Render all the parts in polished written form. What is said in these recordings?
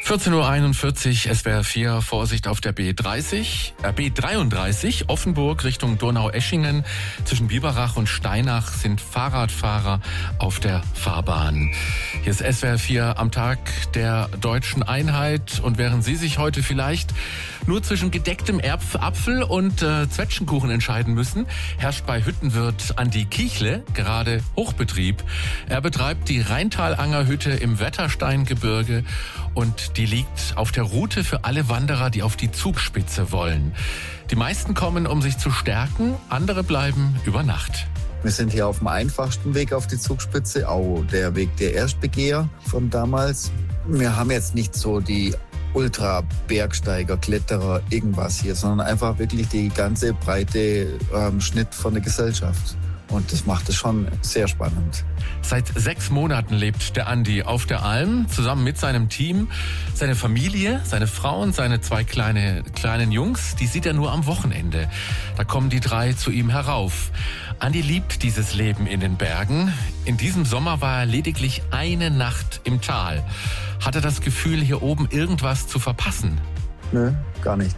14:41 Uhr, SWR 4, Vorsicht auf der B33, Offenburg Richtung Donaueschingen. Zwischen Biberach und Steinach sind Fahrradfahrer auf der Fahrbahn. Hier ist SWR 4 am Tag der deutschen Einheit. Und während Sie sich heute vielleicht nur zwischen gedecktem Apfel und Zwetschgenkuchen entscheiden müssen, herrscht bei Hüttenwirt Andi Kiechle gerade Hochbetrieb. Er betreibt die Rheintalanger-Hütte im Wettersteingebirge und die liegt auf der Route für alle Wanderer, die auf die Zugspitze wollen. Die meisten kommen, um sich zu stärken, andere bleiben über Nacht. Wir sind hier auf dem einfachsten Weg auf die Zugspitze, auch der Weg der Erstbegeher von damals. Wir haben jetzt nicht so die Ultra-Bergsteiger, Kletterer, irgendwas hier, sondern einfach wirklich die ganze breite Schnitt von der Gesellschaft. Und das macht es schon sehr spannend. Seit 6 Monaten lebt der Andi auf der Alm, zusammen mit seinem Team. Seine Familie, seine Frau und seine 2 kleinen Jungs, die sieht er nur am Wochenende. Da kommen die 3 zu ihm herauf. Andi liebt dieses Leben in den Bergen. In diesem Sommer war er lediglich eine Nacht im Tal. Hat er das Gefühl, hier oben irgendwas zu verpassen? Nö, gar nicht.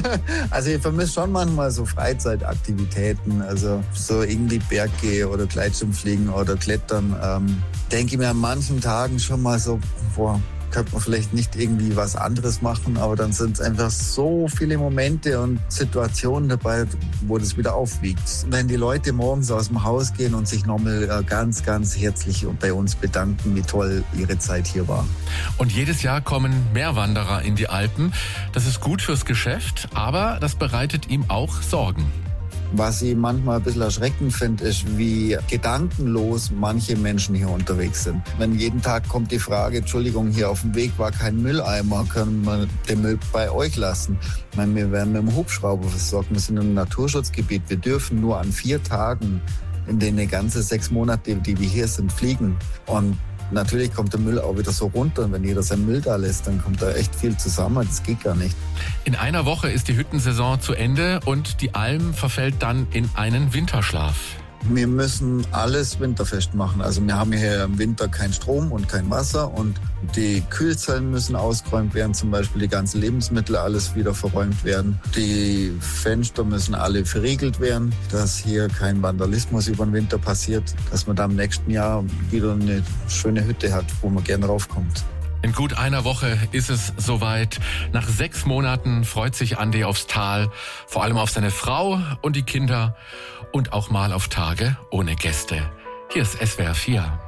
Also ich vermisse schon manchmal so Freizeitaktivitäten, also so irgendwie Berggehen oder Gleitschirmfliegen oder Klettern. Denke ich mir an manchen Tagen schon mal so, könnte man vielleicht nicht irgendwie was anderes machen, aber dann sind es einfach so viele Momente und Situationen dabei, wo das wieder aufwiegt. Wenn die Leute morgens aus dem Haus gehen und sich nochmal ganz, ganz herzlich bei uns bedanken, wie toll ihre Zeit hier war. Und jedes Jahr kommen mehr Wanderer in die Alpen. Das ist gut fürs Geschäft, aber das bereitet ihm auch Sorgen. Was ich manchmal ein bisschen erschreckend finde, ist, wie gedankenlos manche Menschen hier unterwegs sind. Wenn jeden Tag kommt die Frage, Entschuldigung, hier auf dem Weg war kein Mülleimer, können wir den Müll bei euch lassen? Ich meine, wir werden mit dem Hubschrauber versorgt, wir sind im Naturschutzgebiet, wir dürfen nur an 4 Tagen in den ganzen 6 Monate, die wir hier sind, fliegen. Und natürlich kommt der Müll auch wieder so runter und wenn jeder seinen Müll da lässt, dann kommt da echt viel zusammen. Das geht gar nicht. In einer Woche ist die Hüttensaison zu Ende und die Alm verfällt dann in einen Winterschlaf. Wir müssen alles winterfest machen. Also wir haben hier im Winter keinen Strom und kein Wasser und die Kühlzellen müssen ausgeräumt werden, zum Beispiel die ganzen Lebensmittel, alles wieder verräumt werden. Die Fenster müssen alle verriegelt werden, dass hier kein Vandalismus über den Winter passiert, dass man da im nächsten Jahr wieder eine schöne Hütte hat, wo man gerne raufkommt. In gut einer Woche ist es soweit. Nach 6 Monaten freut sich Andi aufs Tal, vor allem auf seine Frau und die Kinder und auch mal auf Tage ohne Gäste. Hier ist SWR 4.